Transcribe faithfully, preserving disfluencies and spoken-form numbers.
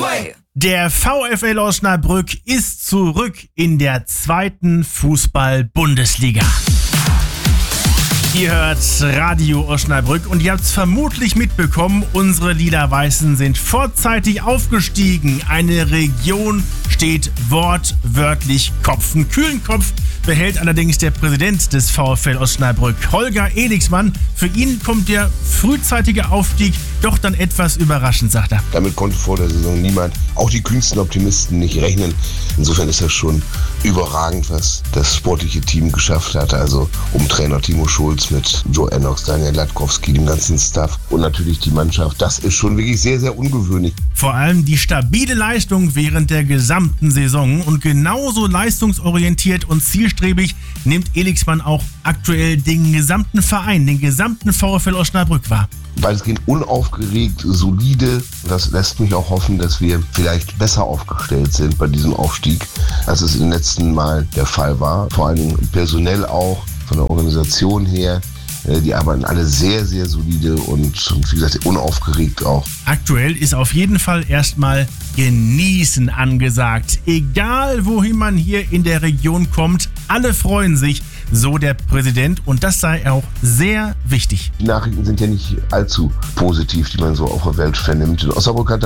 way. Der VfL Osnabrück ist zurück in der zweiten Fußball-Bundesliga. Ihr hört Radio Osnabrück und ihr habt es vermutlich mitbekommen, unsere Lila-Weißen sind vorzeitig aufgestiegen. Eine Region steht wortwörtlich Kopf. Einen kühlen Kopf behält allerdings der Präsident des VfL Osnabrück, Holger Elixmann. Für ihn kommt der frühzeitige Aufstieg doch dann etwas überraschend, sagt er. Damit konnte vor der Saison niemand, auch die kühnsten Optimisten, nicht rechnen. Insofern ist das schon überragend, was das sportliche Team geschafft hat. Also um Trainer Timo Schulz mit Joe Ennox, Daniel Latkowski, dem ganzen Staff und natürlich die Mannschaft. Das ist schon wirklich sehr, sehr ungewöhnlich. Vor allem die stabile Leistung während der gesamten Saison und genauso leistungsorientiert und zielstrebig nimmt Elixmann auch aktuell den gesamten Verein, den gesamten VfL Osnabrück wahr. Weitestgehend unaufgeregt, solide. Das lässt mich auch hoffen, dass wir vielleicht besser aufgestellt sind bei diesem Aufstieg, als es im letzten Mal der Fall war. Vor allen Dingen personell auch, von der Organisation her. Die arbeiten alle sehr, sehr solide und, und wie gesagt, unaufgeregt auch. Aktuell ist auf jeden Fall erstmal Genießen angesagt. Egal wohin man hier in der Region kommt, alle freuen sich, so der Präsident, und das sei auch sehr wichtig. Die Nachrichten sind ja nicht allzu positiv, die man so auf der Welt vernimmt. In Osnabrück hat